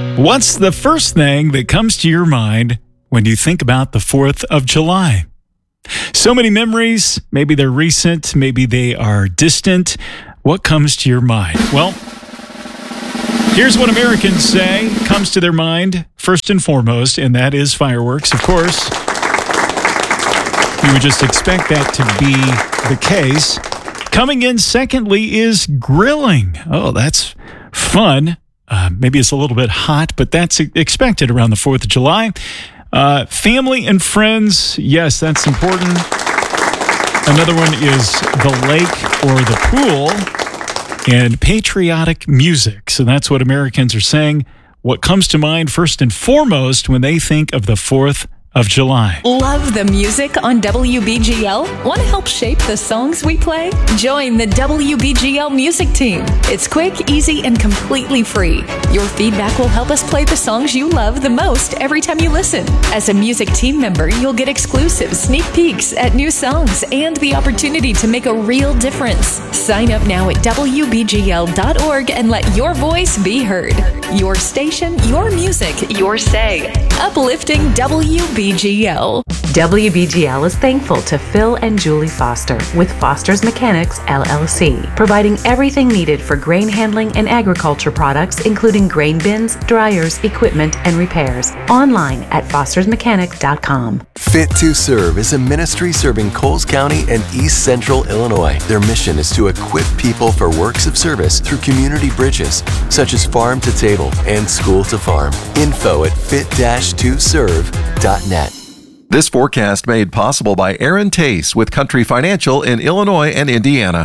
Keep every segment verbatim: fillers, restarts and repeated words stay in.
What's the first thing that comes to your mind when you think about the fourth of July? So many memories. Maybe they're recent. Maybe they are distant. What comes to your mind? Well, here's what Americans say comes to their mind first and foremost, and that is fireworks, of course. You would just expect that to be the case. Coming in secondly is grilling. Oh, that's fun. Uh, maybe it's a little bit hot, but that's expected around the fourth of July. Uh, family and friends, yes, that's important. Another one is the lake or the pool. And patriotic music. So that's what Americans are saying. What comes to mind first and foremost when they think of the fourth of July? Love the music on W B G L? Want to help shape the songs we play? Join the W B G L music team. It's quick, easy, and completely free. Your feedback will help us play the songs you love the most every time you listen. As a music team member, you'll get exclusive sneak peeks at new songs and the opportunity to make a real difference. Sign up now at W B G L dot org and let your voice be heard. Your station, your music, your say. Uplifting W B G L. W B G L is thankful to Phil and Julie Foster with Foster's Mechanics, L L C, providing everything needed for grain handling and agriculture products, including grain bins, dryers, equipment, and repairs. Online at fosters mechanics dot com. Fit to Serve is a ministry serving Coles County and East Central Illinois. Their mission is to equip people for works of service through community bridges, such as farm to table and school to farm. Info at fit dash to serve dot net. This forecast made possible by Aaron Tace with Country Financial in Illinois and Indiana.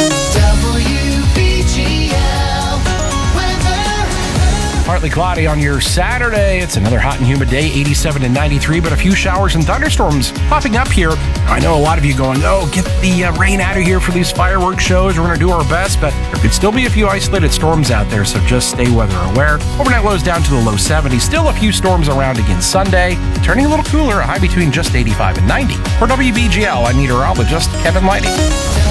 Partly cloudy on your Saturday. It's another hot and humid day, eighty-seven to ninety-three, but a few showers and thunderstorms popping up here. I know a lot of you going, oh, get the uh, rain out of here for these fireworks shows. We're going to do our best, but there could still be a few isolated storms out there, so just stay weather aware. Overnight lows down to the low seventies. Still a few storms around again Sunday. Turning a little cooler, a high between just eighty-five and ninety. For W B G L, I'm meteorologist Kevin Lighty.